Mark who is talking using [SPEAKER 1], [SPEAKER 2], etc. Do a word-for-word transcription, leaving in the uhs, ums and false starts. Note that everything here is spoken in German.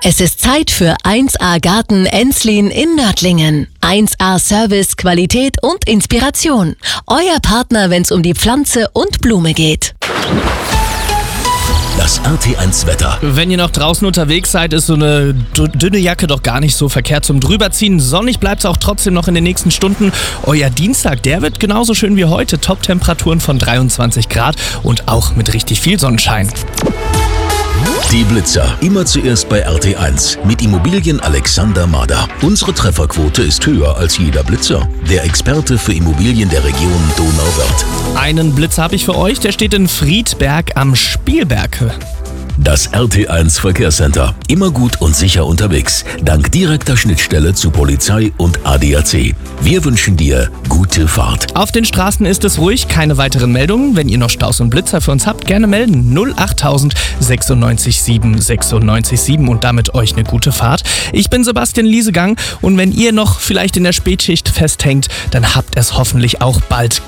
[SPEAKER 1] Es ist Zeit für eins A Garten Enslin in Nördlingen. eins A Service, Qualität und Inspiration. Euer Partner, wenn es um die Pflanze und Blume geht.
[SPEAKER 2] Das R T eins Wetter.
[SPEAKER 3] Wenn ihr noch draußen unterwegs seid, ist so eine dünne Jacke doch gar nicht so verkehrt zum Drüberziehen. Sonnig bleibt es auch trotzdem noch in den nächsten Stunden. Euer Dienstag, der wird genauso schön wie heute. Top-Temperaturen von dreiundzwanzig Grad und auch mit richtig viel Sonnenschein.
[SPEAKER 2] Die Blitzer, immer zuerst bei R T eins mit Immobilien Alexander Mader. Unsere Trefferquote ist höher als jeder Blitzer. Der Experte für Immobilien der Region Donauwörth.
[SPEAKER 3] Einen Blitzer habe ich für euch, der steht in Friedberg am Spielberg.
[SPEAKER 2] Das R T eins Verkehrscenter. Immer gut und sicher unterwegs. Dank direkter Schnittstelle zu Polizei und A D A C. Wir wünschen dir gute Fahrt.
[SPEAKER 3] Auf den Straßen ist es ruhig, keine weiteren Meldungen. Wenn ihr noch Staus und Blitzer für uns habt, gerne melden. null achttausend sechsundneunzig sieben sechsundneunzig sieben und damit euch eine gute Fahrt. Ich bin Sebastian Liesegang und wenn ihr noch vielleicht in der Spätschicht festhängt, dann habt es hoffentlich auch bald